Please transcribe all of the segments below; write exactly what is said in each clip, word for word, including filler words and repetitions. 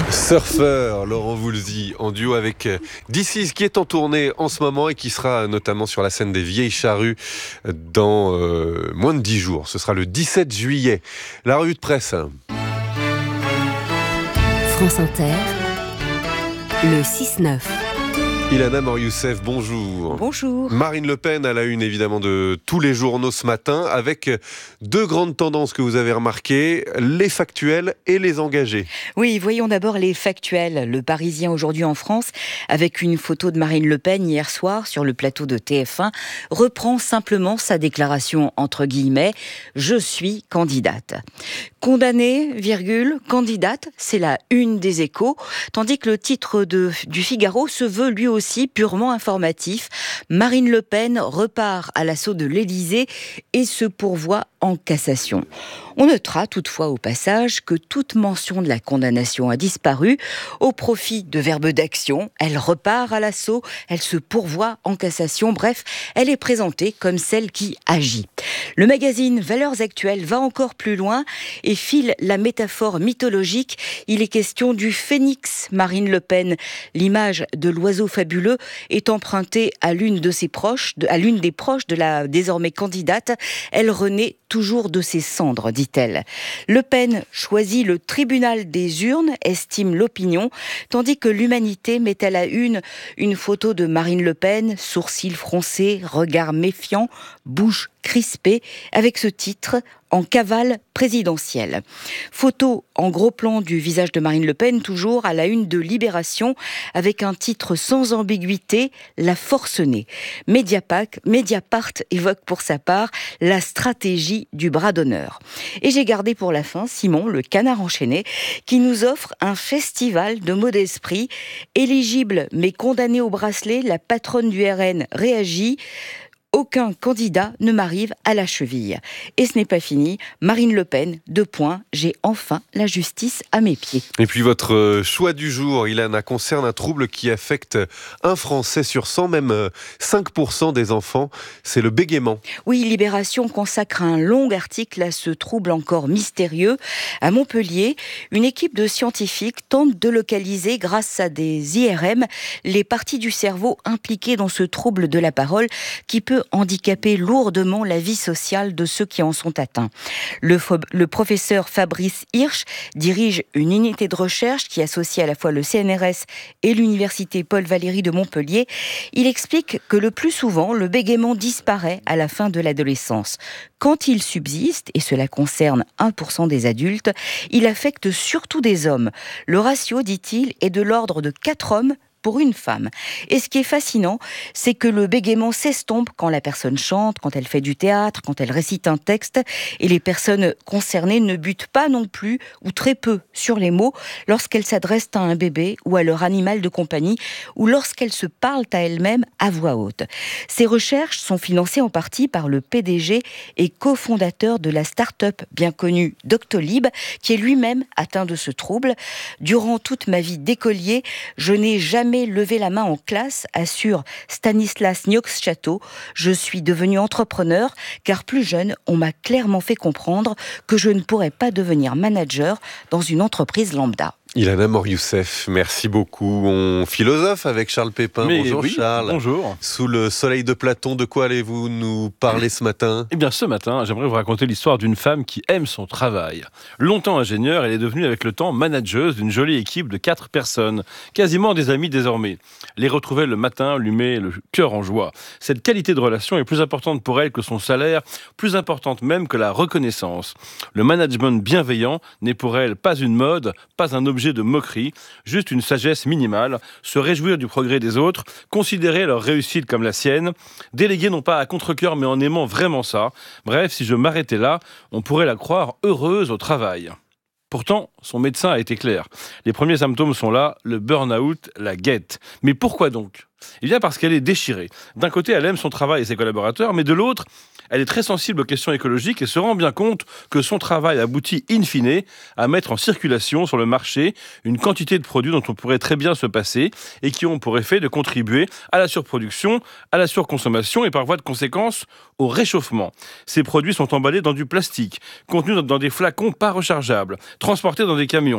Surfeur, Laurent Voulzy, en duo avec This Is, qui est en tournée en ce moment et qui sera notamment sur la scène des Vieilles Charrues dans euh, moins de dix jours. Ce sera le dix-sept juillet. La revue de presse. France Inter, le six neuf. Ilana Mor-Youssef, bonjour. Bonjour. Marine Le Pen à la une évidemment de tous les journaux ce matin, avec deux grandes tendances que vous avez remarquées, les factuels et les engagés. Oui, voyons d'abord les factuels. Le Parisien aujourd'hui en France, avec une photo de Marine Le Pen hier soir sur le plateau de T F un, reprend simplement sa déclaration entre guillemets « Je suis candidate ». Condamnée, virgule, candidate, c'est la une des Échos, tandis que le titre de, du Figaro se veut lui aussi purement informatif. Marine Le Pen repart à l'assaut de l'Élysée et se pourvoit en cassation. On notera toutefois au passage que toute mention de la condamnation a disparu au profit de verbes d'action. Elle repart à l'assaut, elle se pourvoit en cassation, bref, elle est présentée comme celle qui agit. Le magazine Valeurs Actuelles va encore plus loin et file la métaphore mythologique. Il est question du phénix Marine Le Pen. L'image de l'oiseau fabuleux est empruntée à l'une de ses proches, à l'une des proches de la désormais candidate. Elle renaît toujours de ses cendres, dit-elle. Le Pen choisit le tribunal des urnes, estime l'opinion, tandis que l'Humanité met à la une une photo de Marine Le Pen, sourcils froncés, regard méfiant, bouche crispée, avec ce titre « En cavale présidentielle ». Photo en gros plan du visage de Marine Le Pen, toujours à la une de Libération, avec un titre sans ambiguïté, « La forcenée ». Mediapart, Mediapart évoque pour sa part la stratégie du bras d'honneur. Et j'ai gardé pour la fin Simon, le canard enchaîné, qui nous offre un festival de mots d'esprit. Éligible mais condamnée au bracelet, la patronne du R N réagit. Aucun candidat ne m'arrive à la cheville. Et ce n'est pas fini. Marine Le Pen, deux points, j'ai enfin la justice à mes pieds. Et puis votre choix du jour, Ilana, concerne un trouble qui affecte un Français sur cent, même cinq pour cent des enfants, c'est le bégaiement. Oui, Libération consacre un long article à ce trouble encore mystérieux. À Montpellier, une équipe de scientifiques tente de localiser, grâce à des I R M, les parties du cerveau impliquées dans ce trouble de la parole qui peut handicaper lourdement la vie sociale de ceux qui en sont atteints. Le, pho- le professeur Fabrice Hirsch dirige une unité de recherche qui associe à la fois le C N R S et l'université Paul Valéry de Montpellier. Il explique que le plus souvent, le bégaiement disparaît à la fin de l'adolescence. Quand il subsiste, et cela concerne un pour cent des adultes, il affecte surtout des hommes. Le ratio, dit-il, est de l'ordre de quatre hommes pour une femme. Et ce qui est fascinant, c'est que le bégaiement s'estompe quand la personne chante, quand elle fait du théâtre, quand elle récite un texte, et les personnes concernées ne butent pas non plus, ou très peu, sur les mots, lorsqu'elles s'adressent à un bébé ou à leur animal de compagnie, ou lorsqu'elles se parlent à elles-mêmes à voix haute. Ces recherches sont financées en partie par le P D G et cofondateur de la start-up bien connue Doctolib, qui est lui-même atteint de ce trouble. Durant toute ma vie d'écolier, je n'ai jamais levé la main en classe, assure Stanislas Niox-Château. Je suis devenu entrepreneur car plus jeune, on m'a clairement fait comprendre que je ne pourrais pas devenir manager dans une entreprise lambda. Ilana Mor-Youssef, merci beaucoup. On philosophe avec Charles Pépin. Mais bonjour oui, Charles. Bonjour. Sous le soleil de Platon, de quoi allez-vous nous parler ce matin ? Eh bien, ce matin, j'aimerais vous raconter l'histoire d'une femme qui aime son travail. Longtemps ingénieure, elle est devenue avec le temps manageuse d'une jolie équipe de quatre personnes, quasiment des amis désormais. Les retrouver le matin lui met le cœur en joie. Cette qualité de relation est plus importante pour elle que son salaire, plus importante même que la reconnaissance. Le management bienveillant n'est pour elle pas une mode, pas un objet de moquerie, juste une sagesse minimale, se réjouir du progrès des autres, considérer leur réussite comme la sienne, déléguer non pas à contre-cœur mais en aimant vraiment ça. Bref, si je m'arrêtais là, on pourrait la croire heureuse au travail. Pourtant, son médecin a été clair. Les premiers symptômes sont là, le burn-out la guette. Mais pourquoi donc ? Eh bien parce qu'elle est déchirée. D'un côté, elle aime son travail et ses collaborateurs, mais de l'autre, elle est très sensible aux questions écologiques et se rend bien compte que son travail aboutit in fine à mettre en circulation sur le marché une quantité de produits dont on pourrait très bien se passer et qui ont pour effet de contribuer à la surproduction, à la surconsommation et par voie de conséquence au réchauffement. Ces produits sont emballés dans du plastique, contenus dans des flacons pas rechargeables, transportés dans des camions.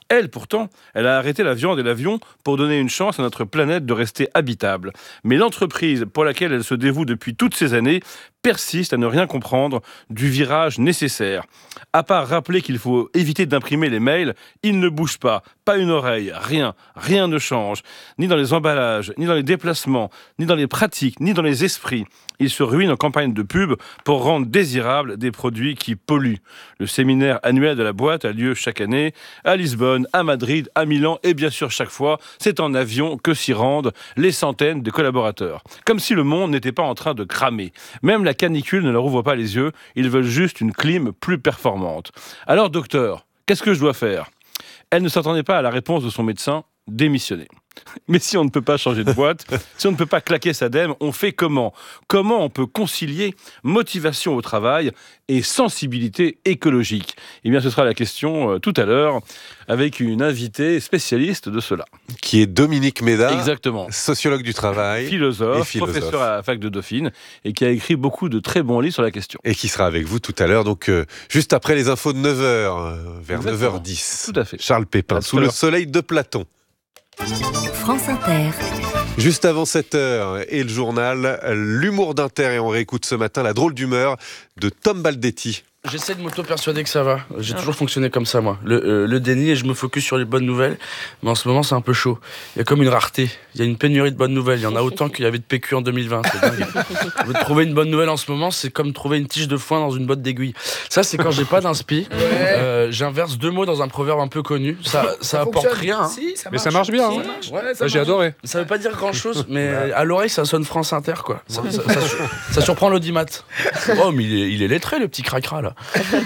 Elle, pourtant, elle a arrêté la viande et l'avion pour donner une chance à notre planète de rester habitable. Mais l'entreprise pour laquelle elle se dévoue depuis toutes ces années persiste à ne rien comprendre du virage nécessaire. À part rappeler qu'il faut éviter d'imprimer les mails, il ne bouge pas, pas une oreille, rien, rien ne change, ni dans les emballages, ni dans les déplacements, ni dans les pratiques, ni dans les esprits. Il se ruine en campagne de pub pour rendre désirables des produits qui polluent. Le séminaire annuel de la boîte a lieu chaque année à Lisbonne, à Madrid, à Milan et bien sûr chaque fois, c'est en avion que s'y rendent les centaines de collaborateurs. Comme si le monde n'était pas en train de cramer. Même la canicule ne leur ouvre pas les yeux, ils veulent juste une clim plus performante. Alors docteur, qu'est-ce que je dois faire ? Elle ne s'attendait pas à la réponse de son médecin, démissionner. Mais si on ne peut pas changer de boîte, si on ne peut pas claquer sa dème, on fait comment ? Comment on peut concilier motivation au travail et sensibilité écologique ? Eh bien, ce sera la question euh, tout à l'heure avec une invitée spécialiste de cela. Qui est Dominique Méda, Exactement. Sociologue du travail, philosophe, et philosophe, professeur à la fac de Dauphine et qui a écrit beaucoup de très bons livres sur la question. Et qui sera avec vous tout à l'heure, donc euh, juste après les infos de neuf heures, euh, vers Exactement. neuf heures dix. Tout à fait. Charles Pépin, À sous tout à le l'heure. soleil de Platon. France Inter. Juste avant sept heures et le journal, l'humour d'Inter, et on réécoute ce matin la drôle d'humeur de Tom Baldetti. J'essaie de m'auto-persuader que ça va. J'ai toujours fonctionné comme ça, moi. Le, euh, le déni, et je me focus sur les bonnes nouvelles. Mais en ce moment, c'est un peu chaud. Il y a comme une rareté. Il y a une pénurie de bonnes nouvelles. Il y en a autant qu'il y avait de P Q en deux mille vingt. C'est dingue. Trouver une bonne nouvelle en ce moment, c'est comme trouver une tige de foin dans une botte d'aiguille. Ça, c'est quand j'ai pas d'inspi. Euh, j'inverse deux mots dans un proverbe un peu connu. Ça, ça, ça apporte rien. Hein. Si, ça Mais ça marche bien. Si, Hein. ça marche. Ouais, ça J'ai marche. adoré. Ça veut pas dire grand chose, mais à l'oreille, ça sonne France Inter, quoi. Ça, ça, ça, ça, ça surprend l'audimat. Oh, mais il est, il est lettré, le petit cracra, là.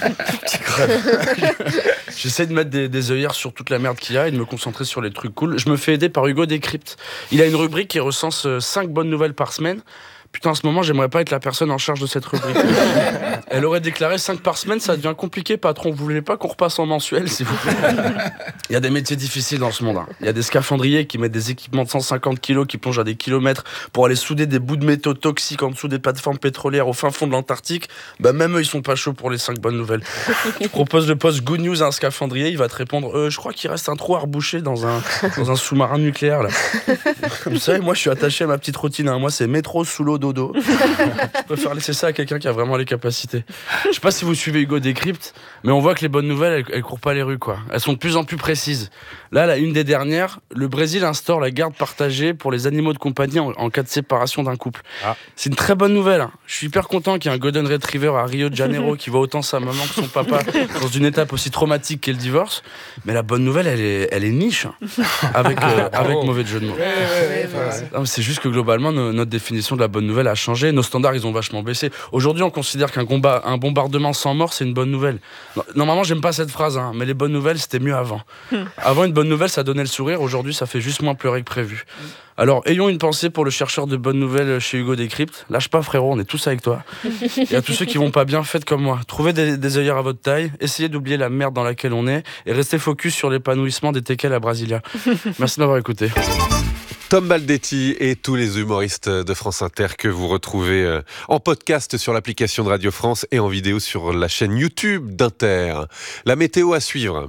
J'essaie de mettre des, des œillères sur toute la merde qu'il y a et de me concentrer sur les trucs cool. Je me fais aider par Hugo Décrypte. Il a une rubrique qui recense cinq bonnes nouvelles par semaine. Putain, en ce moment, j'aimerais pas être la personne en charge de cette rubrique. Elle aurait déclaré cinq par semaine, ça devient compliqué, patron. Vous voulez pas qu'on repasse en mensuel, s'il vous plaît? Il y a des métiers difficiles dans ce monde. Hein. Il y a des scaphandriers qui mettent des équipements de cent cinquante kilos, qui plongent à des kilomètres pour aller souder des bouts de métaux toxiques en dessous des plateformes pétrolières au fin fond de l'Antarctique. Bah, même eux, ils sont pas chauds pour les cinq bonnes nouvelles. Tu proposes le poste Good News à un scaphandrier, il va te répondre euh, je crois qu'il reste un trou à reboucher dans un, dans un sous-marin nucléaire, là. Vous savez, moi, je suis attaché à ma petite routine. Hein. Moi, c'est métro, sous l'eau, dodo. Je préfère laisser ça à quelqu'un qui a vraiment les capacités. Je sais pas si vous suivez Hugo Décrypte, mais on voit que les bonnes nouvelles, elles, elles courent pas les rues, quoi. Elles sont de plus en plus précises. Là, là, une des dernières, le Brésil instaure la garde partagée pour les animaux de compagnie en, en cas de séparation d'un couple. Ah. C'est une très bonne nouvelle. Hein. Je suis hyper content qu'il y ait un Golden Retriever à Rio de Janeiro qui voit autant sa maman que son papa dans une étape aussi traumatique qu'est le divorce. Mais la bonne nouvelle, elle est, elle est niche, hein, avec, euh, avec mauvais jeu de mots. Ouais, ouais, ouais, ouais. Non, mais c'est juste que globalement, no- notre définition de la bonne nouvelle a changé. Nos standards, ils ont vachement baissé. Aujourd'hui, on considère qu'un combat, un bombardement sans mort, c'est une bonne nouvelle. No- Normalement, j'aime pas cette phrase, hein, mais les bonnes nouvelles, c'était mieux avant. Avant, une bonne nouvelle, ça donnait le sourire. Aujourd'hui, ça fait juste moins pleurer que prévu. Alors, ayons une pensée pour le chercheur de bonnes nouvelles chez Hugo Décrypte. Lâche pas, frérot, on est tous avec toi. Et à tous ceux qui vont pas bien, faites comme moi. Trouvez des, des œillères à votre taille, essayez d'oublier la merde dans laquelle on est et restez focus sur l'épanouissement des teckels à Brasilia. Merci d'avoir écouté. Tom Baldetti et tous les humoristes de France Inter que vous retrouvez euh, en podcast sur l'application de Radio France et en vidéo sur la chaîne YouTube d'Inter. La météo à suivre.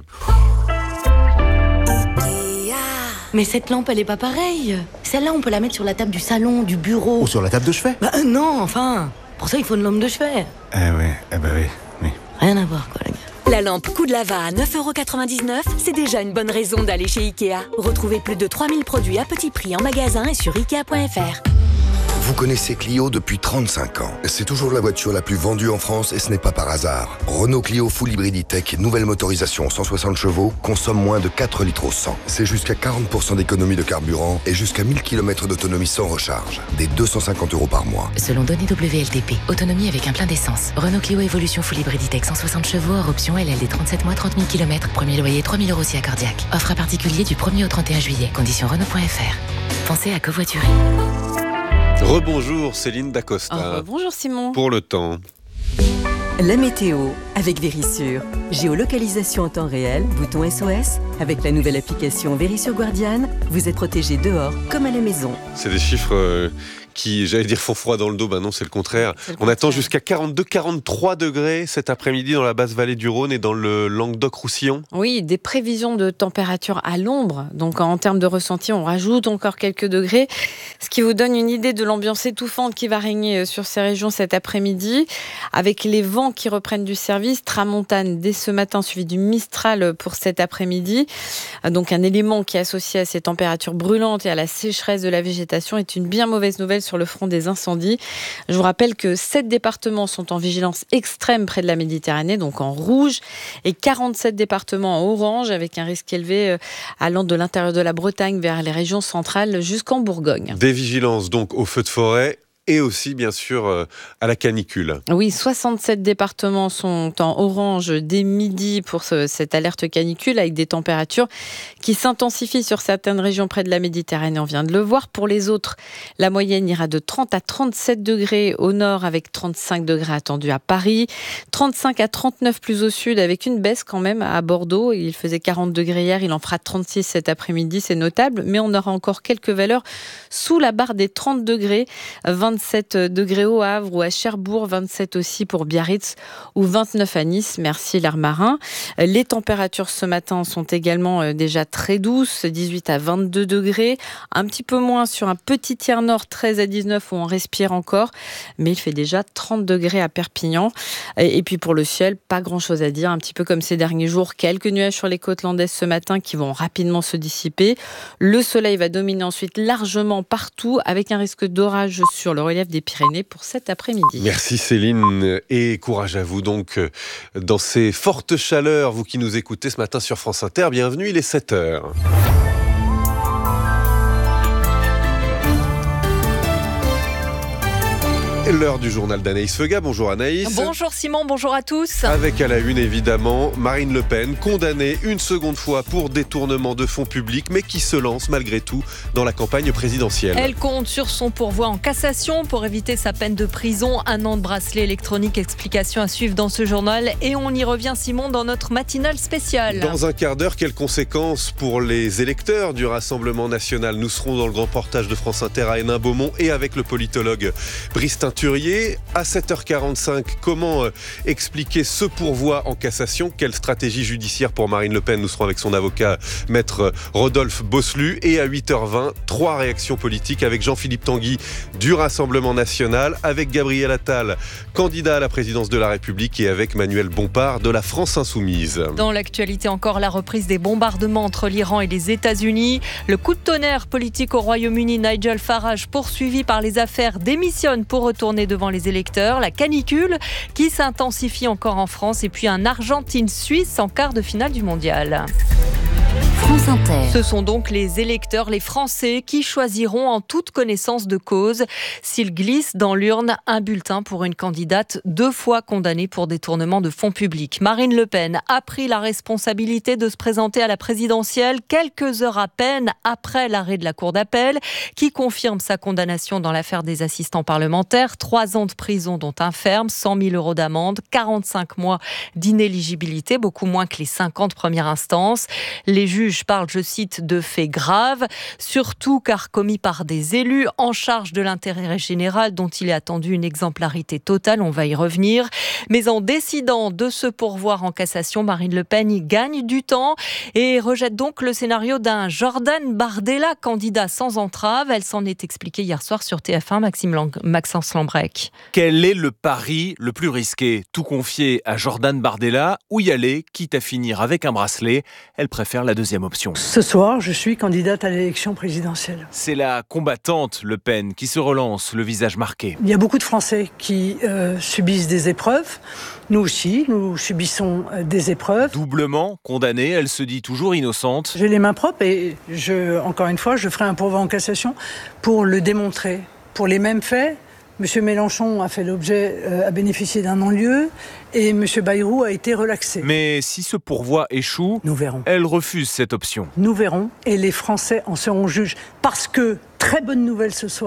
Mais cette lampe, elle est pas pareille. Celle-là, on peut la mettre sur la table du salon, du bureau. Ou sur la table de chevet. Bah euh, non, enfin. Pour ça, il faut une lampe de chevet. Eh oui, eh ben oui, oui. Rien à voir, quoi, les gars. La lampe Coup de Lava à neuf euros quatre-vingt-dix-neuf, c'est déjà une bonne raison d'aller chez Ikea. Retrouvez plus de trois mille produits à petit prix en magasin et sur ikea point f r. Vous connaissez Clio depuis trente-cinq ans. C'est toujours la voiture la plus vendue en France et ce n'est pas par hasard. Renault Clio Full Hybrid E-Tech, nouvelle motorisation cent soixante chevaux, consomme moins de quatre litres au cent. C'est jusqu'à quarante pour cent d'économie de carburant et jusqu'à mille kilomètres d'autonomie sans recharge. Des deux cent cinquante euros par mois. Selon données W L T P, autonomie avec un plein d'essence. Renault Clio Evolution Full Hybrid E-Tech cent soixante chevaux, hors option L L D trente-sept mois, trente mille kilomètres. Premier loyer trois mille euros si accordiaque. Offre à particulier du premier au trente et un juillet. Conditions Renault point f r. Pensez à covoiturer. Rebonjour Céline Dacosta. Oh, bonjour Simon. Pour le temps. La météo avec Vérissure. Géolocalisation en temps réel, bouton S O S. Avec la nouvelle application Vérissure Guardian, vous êtes protégé dehors comme à la maison. C'est des chiffres euh, qui, j'allais dire, font froid dans le dos. Ben non, c'est le contraire. C'est le On contraire. attend jusqu'à quarante-deux, quarante-trois degrés cet après-midi dans la basse vallée du Rhône et dans le Languedoc-Roussillon. Oui, des prévisions de température à l'ombre. Donc en termes de ressenti, on rajoute encore quelques degrés, ce qui vous donne une idée de l'ambiance étouffante qui va régner sur ces régions cet après-midi, avec les vents qui reprennent du service, tramontane dès ce matin suivi du Mistral pour cet après-midi. Donc un élément qui est associé à ces températures brûlantes et à la sécheresse de la végétation est une bien mauvaise nouvelle sur le front des incendies. Je vous rappelle que sept départements sont en vigilance extrême près de la Méditerranée, donc en rouge, et quarante-sept départements en orange, avec un risque élevé allant de l'intérieur de la Bretagne vers les régions centrales jusqu'en Bourgogne. Des vigilances donc aux feux de forêt et aussi, bien sûr, euh, à la canicule. Oui, soixante-sept départements sont en orange dès midi pour ce, cette alerte canicule, avec des températures qui s'intensifient sur certaines régions près de la Méditerranée, on vient de le voir. Pour les autres, la moyenne ira de trente à trente-sept degrés au nord, avec trente-cinq degrés attendus à Paris, trente-cinq à trente-neuf plus au sud, avec une baisse quand même à Bordeaux. Il faisait quarante degrés hier, il en fera trente-six cet après-midi, c'est notable, mais on aura encore quelques valeurs sous la barre des trente degrés, vingt-sept degrés au Havre ou à Cherbourg, vingt-sept aussi pour Biarritz ou vingt-neuf à Nice. Merci l'Air Marin. Les températures ce matin sont également déjà très douces, dix-huit à vingt-deux degrés, un petit peu moins sur un petit tiers nord, treize à dix-neuf où on respire encore, mais il fait déjà trente degrés à Perpignan. Et puis pour le ciel, pas grand chose à dire, un petit peu comme ces derniers jours, quelques nuages sur les côtes landaises ce matin qui vont rapidement se dissiper. Le soleil va dominer ensuite largement partout, avec un risque d'orage sur le relief des Pyrénées pour cet après-midi. Merci Céline et courage à vous donc dans ces fortes chaleurs, vous qui nous écoutez ce matin sur France Inter, bienvenue, il est sept heures. L'heure du journal d'Anaïs Feuga. Bonjour Anaïs. Bonjour Simon, bonjour à tous. Avec à la une évidemment Marine Le Pen, condamnée une seconde fois pour détournement de fonds publics, mais qui se lance malgré tout dans la campagne présidentielle. Elle compte sur son pourvoi en cassation pour éviter sa peine de prison, un an de bracelet électronique. Explication à suivre dans ce journal et on y revient Simon dans notre matinale spéciale. Dans un quart d'heure, quelles conséquences pour les électeurs du Rassemblement National? Nous serons dans le grand reportage de France Inter à Hénin-Beaumont et avec le politologue Brice Teinturier. À sept heures quarante-cinq, comment euh, expliquer ce pourvoi en cassation? Quelle stratégie judiciaire pour Marine Le Pen? Nous serons avec son avocat, maître Rodolphe Bosselut. Et à huit heures vingt, trois réactions politiques avec Jean-Philippe Tanguy du Rassemblement National, avec Gabriel Attal, candidat à la présidence de la République, et avec Manuel Bompard de la France Insoumise. Dans l'actualité encore, la reprise des bombardements entre l'Iran et les États-Unis. Le coup de tonnerre politique au Royaume-Uni, Nigel Farage, poursuivi par les affaires, démissionne pour retourner devant les électeurs. La canicule qui s'intensifie encore en France et puis un Argentine-Suisse en quart de finale du mondial. France Inter. Ce sont donc les électeurs, les Français, qui choisiront en toute connaissance de cause s'ils glissent dans l'urne un bulletin pour une candidate deux fois condamnée pour détournement de fonds publics. Marine Le Pen a pris la responsabilité de se présenter à la présidentielle quelques heures à peine après l'arrêt de la Cour d'appel qui confirme sa condamnation dans l'affaire des assistants parlementaires. Trois ans de prison dont un ferme, cent mille euros d'amende, quarante-cinq mois d'inéligibilité, beaucoup moins que les cinquante premières instances. Les juges parlent, je cite, de faits graves, surtout car commis par des élus en charge de l'intérêt général dont il est attendu une exemplarité totale, on va y revenir. Mais en décidant de se pourvoir en cassation, Marine Le Pen y gagne du temps et rejette donc le scénario d'un Jordan Bardella, candidat sans entrave. Elle s'en est expliquée hier soir sur T F un, Maxime Lang- Maxence Lambrec. Quel est le pari le plus risqué? Tout confier à Jordan Bardella ou y aller, quitte à finir avec un bracelet? Elle préfère la deuxième option. Ce soir, je suis candidate à l'élection présidentielle. C'est la combattante Le Pen qui se relance, le visage marqué. Il y a beaucoup de Français qui euh, subissent des épreuves. Nous aussi, nous subissons euh, des épreuves. Doublement condamnée, elle se dit toujours innocente. J'ai les mains propres et, je, encore une fois, je ferai un pourvoi en cassation pour le démontrer. Pour les mêmes faits, M. Mélenchon a fait l'objet, euh, a bénéficié d'un non-lieu et M. Bayrou a été relaxé. Mais si ce pourvoi échoue, nous verrons. Elle refuse cette option. Nous verrons et les Français en seront juges. Parce que, très bonne nouvelle ce soir,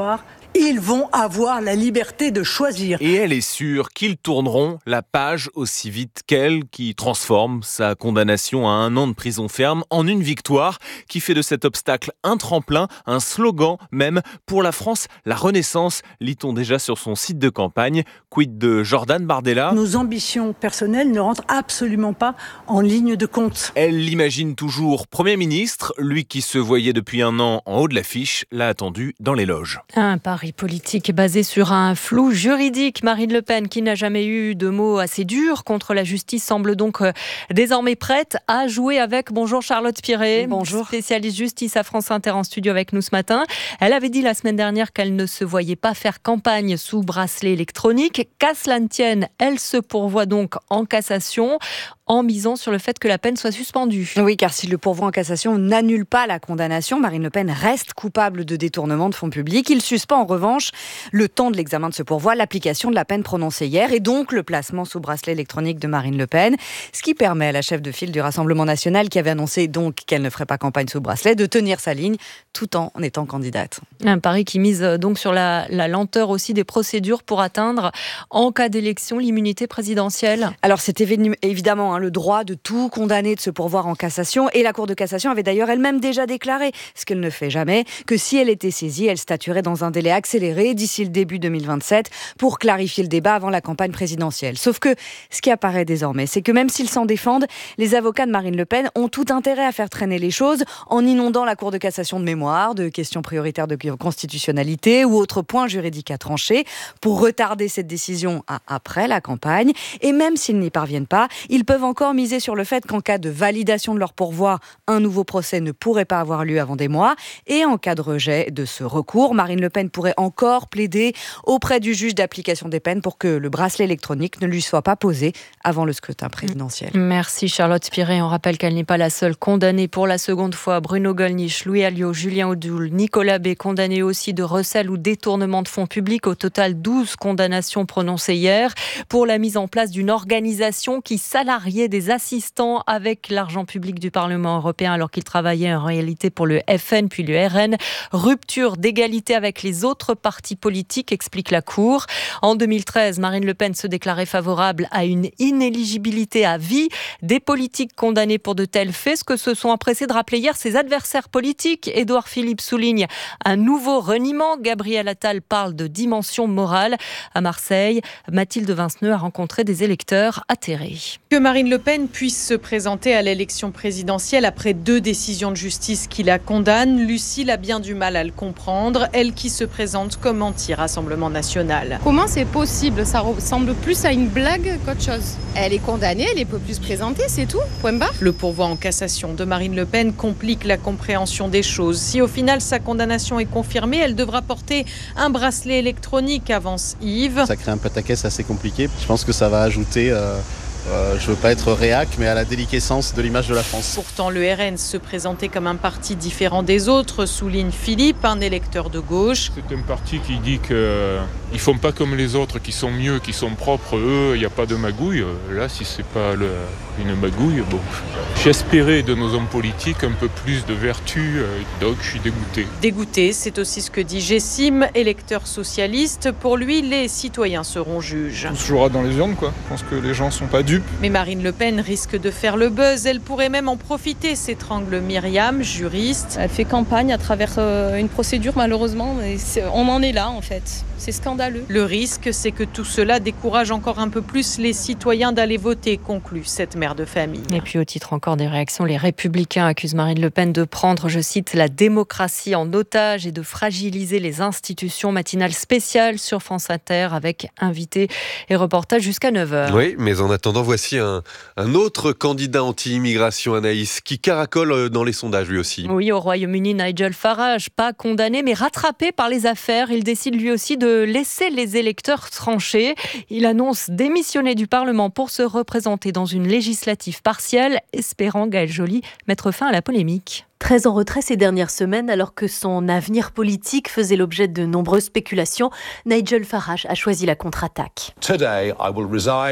Ils vont avoir la liberté de choisir. Et elle est sûre qu'ils tourneront la page aussi vite qu'elle, qui transforme sa condamnation à un an de prison ferme en une victoire, qui fait de cet obstacle un tremplin, un slogan même pour la France, la renaissance, lit-on déjà sur son site de campagne. Quid de Jordan Bardella ? Nos ambitions personnelles ne rentrent absolument pas en ligne de compte. Elle l'imagine toujours Premier ministre, lui qui se voyait depuis un an en haut de l'affiche, l'a attendu dans les loges. Un pari politique basé sur un flou juridique. Marine Le Pen, qui n'a jamais eu de mots assez durs contre la justice, semble donc désormais prête à jouer avec. Bonjour Charlotte Piret. Bonjour. Spécialiste justice à France Inter en studio avec nous ce matin. Elle avait dit la semaine dernière qu'elle ne se voyait pas faire campagne sous bracelet électronique. Qu'à cela ne tienne, elle se pourvoit donc en cassation, en misant sur le fait que la peine soit suspendue. Oui, car si le pourvoi en cassation n'annule pas la condamnation, Marine Le Pen reste coupable de détournement de fonds publics. Il suspend en revanche, le temps de l'examen de ce pourvoi, l'application de la peine prononcée hier et donc le placement sous bracelet électronique de Marine Le Pen, ce qui permet à la chef de file du Rassemblement national, qui avait annoncé donc qu'elle ne ferait pas campagne sous bracelet, de tenir sa ligne tout en étant candidate. Un pari qui mise donc sur la, la lenteur aussi des procédures pour atteindre, en cas d'élection, l'immunité présidentielle. Alors c'est évidemment hein, le droit de tout condamné de se pourvoir en cassation, et la Cour de cassation avait d'ailleurs elle-même déjà déclaré, ce qu'elle ne fait jamais, que si elle était saisie, elle statuerait dans un délai accéléré d'ici le début deux mille vingt-sept pour clarifier le débat avant la campagne présidentielle. Sauf que ce qui apparaît désormais, c'est que même s'ils s'en défendent, les avocats de Marine Le Pen ont tout intérêt à faire traîner les choses en inondant la Cour de cassation de mémoire, de questions prioritaires de constitutionnalité ou autres points juridiques à trancher pour retarder cette décision à après la campagne. Et même s'ils n'y parviennent pas, ils peuvent encore miser sur le fait qu'en cas de validation de leur pourvoi, un nouveau procès ne pourrait pas avoir lieu avant des mois. Et en cas de rejet de ce recours, Marine Le Pen pourrait encore plaider auprès du juge d'application des peines pour que le bracelet électronique ne lui soit pas posé avant le scrutin présidentiel. Merci Charlotte Piret. On rappelle qu'elle n'est pas la seule condamnée pour la seconde fois. Bruno Gollnisch, Louis Alliot, Julien Audoul, Nicolas B, condamnés aussi de recel ou détournement de fonds publics. Au total, douze condamnations prononcées hier pour la mise en place d'une organisation qui salariait des assistants avec l'argent public du Parlement européen alors qu'ils travaillaient en réalité pour le F N puis le R N. Rupture d'égalité avec les autres partis politiques, explique la Cour. En deux mille treize, Marine Le Pen se déclarait favorable à une inéligibilité à vie des politiques condamnés pour de tels faits, ce que se sont empressés de rappeler hier ses adversaires politiques. Édouard Philippe souligne un nouveau reniement. Gabriel Attal parle de dimension morale. À Marseille, Mathilde Vinceneux a rencontré des électeurs atterrés. Que Marine Le Pen puisse se présenter à l'élection présidentielle après deux décisions de justice qui la condamnent, Lucille a bien du mal à le comprendre, elle qui se présente comme anti-Rassemblement national. Comment c'est possible ? Ça ressemble plus à une blague qu'autre chose. Elle est condamnée, elle ne peut plus se présenter, c'est tout, point barre. Le pourvoi en cassation de Marine Le Pen complique la compréhension des choses. Si au final sa condamnation est confirmée, elle devra porter un bracelet électronique, avance Yves. Ça crée un pataquès assez compliqué. Je pense que ça va ajouter... Euh... Euh, je veux pas être réac, mais à la déliquescence de l'image de la France. Pourtant, le R N se présentait comme un parti différent des autres, souligne Philippe, un électeur de gauche. C'est un parti qui dit qu'ils ne font pas comme les autres, qui sont mieux, qui sont propres. Eux, il n'y a pas de magouille. Là, si c'est pas le, une magouille, bon. J'espérais de nos hommes politiques un peu plus de vertu, donc je suis dégoûté. Dégoûté, c'est aussi ce que dit Gessim, électeur socialiste. Pour lui, les citoyens seront juges. On se jouera dans les urnes, quoi. Je pense que les gens sont pas dupes. Mais Marine Le Pen risque de faire le buzz. Elle pourrait même en profiter, s'étrangle Myriam, juriste. Elle fait campagne à travers euh, une procédure, malheureusement. Mais on en est là, en fait. C'est scandaleux. Le risque, c'est que tout cela décourage encore un peu plus les citoyens d'aller voter, conclut cette mère de famille. Et puis au titre encore des réactions, les Républicains accusent Marine Le Pen de prendre, je cite, la démocratie en otage et de fragiliser les institutions. Matinale spéciale sur France Inter avec invités et reportages jusqu'à neuf heures. Oui, mais en attendant, voici un, un autre candidat anti-immigration, Anaïs, qui caracole dans les sondages lui aussi. Oui, au Royaume-Uni, Nigel Farage, pas condamné mais rattrapé par les affaires. Il décide lui aussi de laisser les électeurs trancher. Il annonce démissionner du Parlement pour se représenter dans une législative partielle, espérant, Gaëlle Joly, mettre fin à la polémique. Très en retrait ces dernières semaines, alors que son avenir politique faisait l'objet de nombreuses spéculations, Nigel Farage a choisi la contre-attaque. Today, I will resign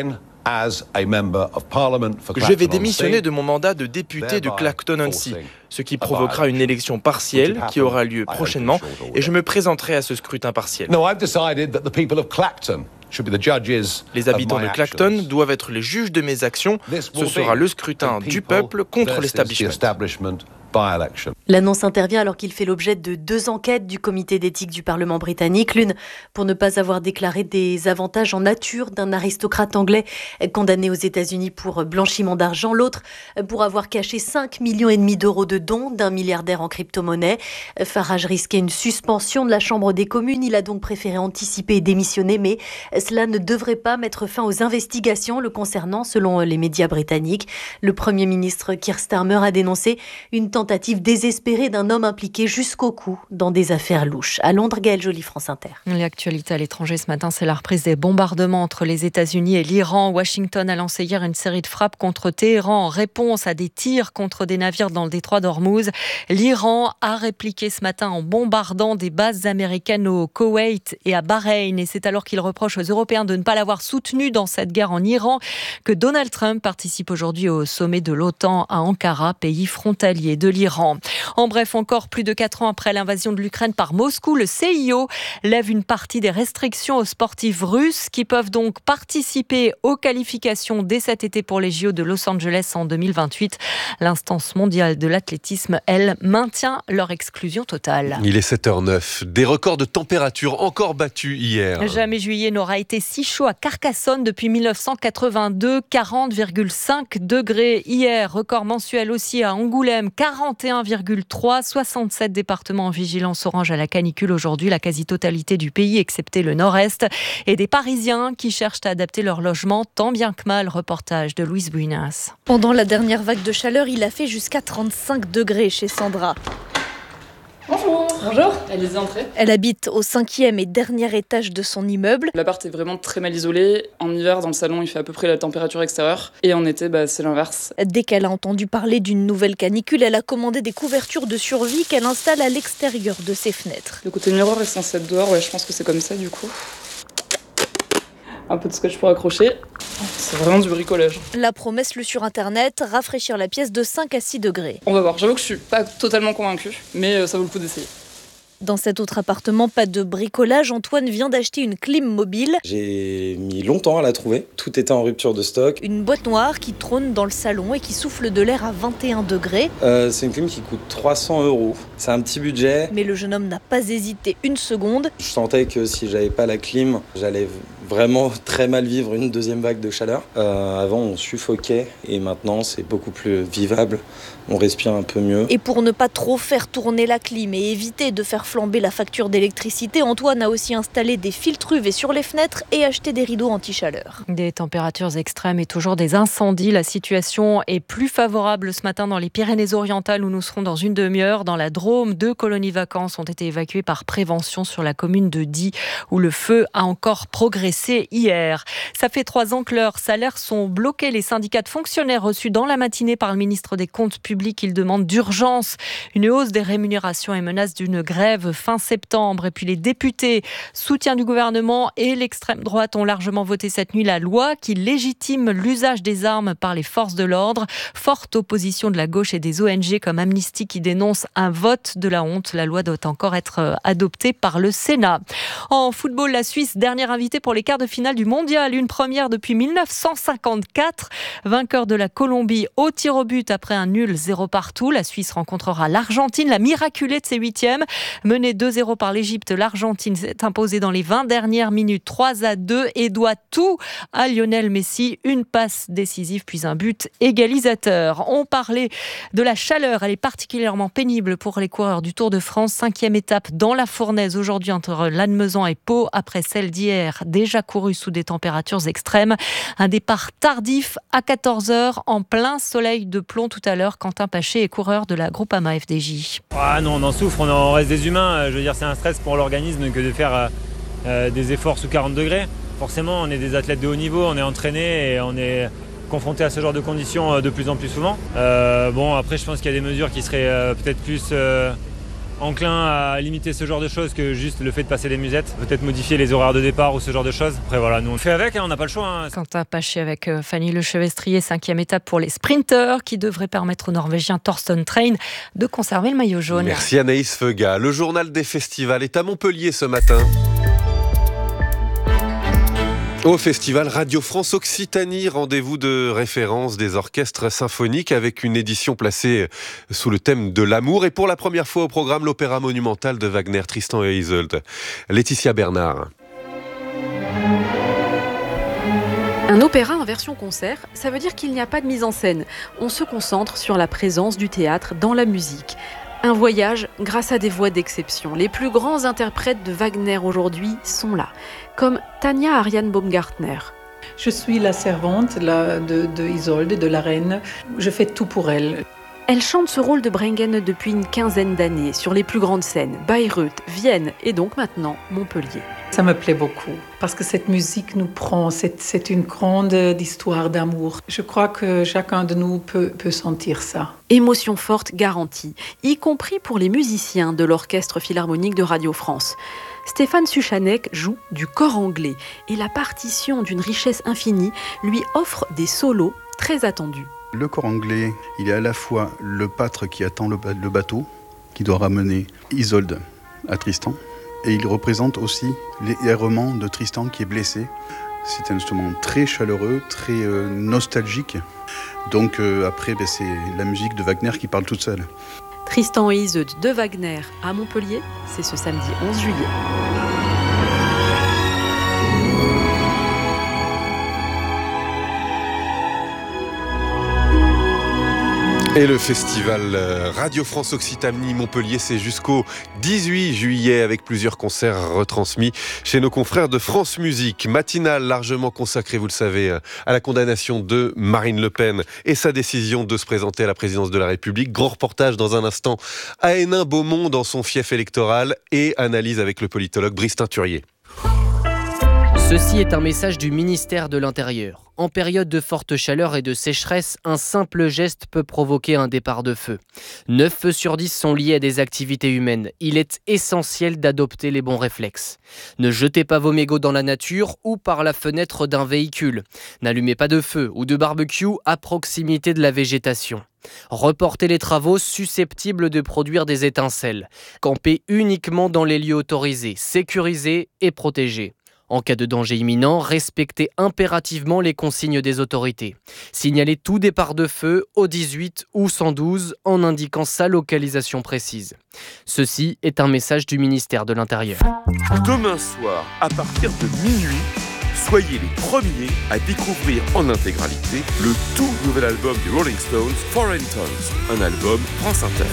Je vais démissionner de mon mandat de député de Clacton-on-Sea, ce qui provoquera une élection partielle qui aura lieu prochainement et je me présenterai à ce scrutin partiel. Les habitants de Clacton doivent être les juges de mes actions. Ce sera le scrutin du peuple contre l'establishment. L'annonce intervient alors qu'il fait l'objet de deux enquêtes du comité d'éthique du Parlement britannique. L'une pour ne pas avoir déclaré des avantages en nature d'un aristocrate anglais condamné aux États-Unis pour blanchiment d'argent. L'autre pour avoir caché cinq millions et demi d'euros de dons d'un milliardaire en crypto-monnaie. Farage risquait une suspension de la Chambre des communes. Il a donc préféré anticiper et démissionner, mais cela ne devrait pas mettre fin aux investigations le concernant, selon les médias britanniques. Le Premier ministre Keir Starmer a dénoncé une tentative tentative désespérée d'un homme impliqué jusqu'au cou dans des affaires louches. À Londres, Gaëlle Joly, France Inter. L'actualité à l'étranger ce matin, c'est la reprise des bombardements entre les États-Unis et l'Iran. Washington a lancé hier une série de frappes contre Téhéran en réponse à des tirs contre des navires dans le détroit d'Ormuz. L'Iran a répliqué ce matin en bombardant des bases américaines au Koweït et à Bahreïn. Et c'est alors qu'il reproche aux Européens de ne pas l'avoir soutenu dans cette guerre en Iran que Donald Trump participe aujourd'hui au sommet de l'OTAN à Ankara, pays frontalier de l'Iran. En bref, encore plus de quatre ans après l'invasion de l'Ukraine par Moscou, le C I O lève une partie des restrictions aux sportifs russes qui peuvent donc participer aux qualifications dès cet été pour les J O de Los Angeles en deux mille vingt-huit. L'instance mondiale de l'athlétisme, elle, maintient leur exclusion totale. Il est sept heures neuf. Des records de température encore battus hier. Jamais juillet n'aura été si chaud à Carcassonne depuis mille neuf cent quatre-vingt-deux, quarante virgule cinq degrés hier. Record mensuel aussi à Angoulême, quarante et un virgule trois, soixante-sept départements en vigilance orange à la canicule aujourd'hui, la quasi-totalité du pays excepté le nord-est, et des Parisiens qui cherchent à adapter leur logement tant bien que mal. Reportage de Louise Bouinas. Pendant la dernière vague de chaleur, il a fait jusqu'à trente-cinq degrés chez Sandra. Bonjour. Bonjour. Allez-y, entrez. Elle habite au cinquième et dernier étage de son immeuble. L'appart est vraiment très mal isolé. En hiver, dans le salon, il fait à peu près la température extérieure. Et en été, bah, c'est l'inverse. Dès qu'elle a entendu parler d'une nouvelle canicule, elle a commandé des couvertures de survie qu'elle installe à l'extérieur de ses fenêtres. Le côté miroir est censé être dehors, ouais, je pense que c'est comme ça du coup. Un peu de scotch pour accrocher. C'est vraiment du bricolage. La promesse lue sur internet, rafraîchir la pièce de cinq à six degrés. On va voir, j'avoue que je suis pas totalement convaincue, mais ça vaut le coup d'essayer. Dans cet autre appartement, pas de bricolage. Antoine vient d'acheter une clim mobile. J'ai mis longtemps à la trouver. Tout était en rupture de stock. Une boîte noire qui trône dans le salon et qui souffle de l'air à vingt et un degrés. Euh, c'est une clim qui coûte trois cents euros. C'est un petit budget. Mais le jeune homme n'a pas hésité une seconde. Je sentais que si j'avais pas la clim, j'allais vraiment très mal vivre une deuxième vague de chaleur. Euh, avant, on suffoquait et maintenant, c'est beaucoup plus vivable. On respire un peu mieux. Et pour ne pas trop faire tourner la clim et éviter de faire flamber la facture d'électricité, Antoine a aussi installé des filtres U V sur les fenêtres et acheté des rideaux anti-chaleur. Des températures extrêmes et toujours des incendies. La situation est plus favorable ce matin dans les Pyrénées-Orientales où nous serons dans une demi-heure. Dans la Drôme, deux colonies vacances ont été évacuées par prévention sur la commune de Die où le feu a encore progressé hier. Ça fait trois ans que leurs salaires sont bloqués. Les syndicats de fonctionnaires reçus dans la matinée par le ministre des Comptes publics, ils demandent d'urgence une hausse des rémunérations et menacent d'une grève fin septembre. Et puis les députés, soutien du gouvernement et l'extrême droite ont largement voté cette nuit la loi qui légitime l'usage des armes par les forces de l'ordre. Forte opposition de la gauche et des O N G comme Amnesty qui dénoncent un vote de la honte. La loi doit encore être adoptée par le Sénat. En football, la Suisse, dernière invitée pour les quarts de finale du mondial. Une première depuis mille neuf cent cinquante-quatre. Vainqueur de la Colombie au tir au but après un nul zéro partout. La Suisse rencontrera l'Argentine, la miraculée de ses huitièmes. Menée deux zéro par l'Égypte, l'Argentine s'est imposée dans les vingt dernières minutes trois à deux et doit tout à Lionel Messi. Une passe décisive puis un but égalisateur. On parlait de la chaleur. Elle est particulièrement pénible pour les coureurs du Tour de France. Cinquième étape dans la fournaise aujourd'hui entre Lannemezan et Pau après celle d'hier déjà courue sous des températures extrêmes. Un départ tardif à quatorze heures en plein soleil de plomb tout à l'heure. Quentin Paché est coureur de la Groupama F D J. Ah non, on en souffre, on en reste des humains. Je veux dire, c'est un stress pour l'organisme que de faire euh, des efforts sous quarante degrés. Forcément, on est des athlètes de haut niveau, on est entraînés et on est confronté à ce genre de conditions de plus en plus souvent. Euh, bon, après, je pense qu'il y a des mesures qui seraient euh, peut-être plus, euh, enclin à limiter ce genre de choses que juste le fait de passer des musettes. Peut-être modifier les horaires de départ ou ce genre de choses. Après voilà, nous on le fait avec, hein, on n'a pas le choix. Hein. Quentin Paché avec euh, Fanny Lechevestrier, cinquième étape pour les sprinteurs qui devrait permettre au Norvégien Thorsten Train de conserver le maillot jaune. Merci Anaïs Feuga. Le journal des festivals est à Montpellier ce matin. Au festival Radio France Occitanie, rendez-vous de référence des orchestres symphoniques avec une édition placée sous le thème de l'amour et pour la première fois au programme l'opéra monumental de Wagner, Tristan et Isolde. Laetitia Bernard. Un opéra en version concert, ça veut dire qu'il n'y a pas de mise en scène. On se concentre sur la présence du théâtre dans la musique. Un voyage grâce à des voix d'exception. Les plus grands interprètes de Wagner aujourd'hui sont là, comme Tania Ariane Baumgartner. Je suis la servante la, de, de Isolde, de la reine. Je fais tout pour elle. Elle chante ce rôle de Brenggen depuis une quinzaine d'années sur les plus grandes scènes, Bayreuth, Vienne et donc maintenant Montpellier. Ça me plaît beaucoup parce que cette musique nous prend, c'est, c'est une grande histoire d'amour. Je crois que chacun de nous peut, peut sentir ça. Émotion forte garantie, y compris pour les musiciens de l'Orchestre Philharmonique de Radio France. Stéphane Suchanek joue du cor anglais et la partition d'une richesse infinie lui offre des solos très attendus. Le cor anglais, il est à la fois le pâtre qui attend le, le bateau, qui doit ramener Isolde à Tristan, et il représente aussi l'errement de Tristan qui est blessé. C'est un instrument très chaleureux, très euh, nostalgique. Donc euh, après, ben, c'est la musique de Wagner qui parle toute seule. Tristan et Isolde de Wagner à Montpellier, c'est ce samedi onze juillet. Et le festival Radio France Occitanie Montpellier, c'est jusqu'au dix-huit juillet avec plusieurs concerts retransmis chez nos confrères de France Musique. Matinale largement consacrée, vous le savez, à la condamnation de Marine Le Pen et sa décision de se présenter à la présidence de la République. Grand reportage dans un instant à Hénin-Beaumont dans son fief électoral et analyse avec le politologue Brice Teinturier. Ceci est un message du ministère de l'Intérieur. En période de forte chaleur et de sécheresse, un simple geste peut provoquer un départ de feu. neuf feux sur dix sont liés à des activités humaines. Il est essentiel d'adopter les bons réflexes. Ne jetez pas vos mégots dans la nature ou par la fenêtre d'un véhicule. N'allumez pas de feu ou de barbecue à proximité de la végétation. Reportez les travaux susceptibles de produire des étincelles. Campez uniquement dans les lieux autorisés, sécurisés et protégés. En cas de danger imminent, respectez impérativement les consignes des autorités. Signalez tout départ de feu au dix-huit ou cent douze en indiquant sa localisation précise. Ceci est un message du ministère de l'Intérieur. Demain soir, à partir de minuit, soyez les premiers à découvrir en intégralité le tout nouvel album des Rolling Stones, Foreign Tongues, un album France Inter.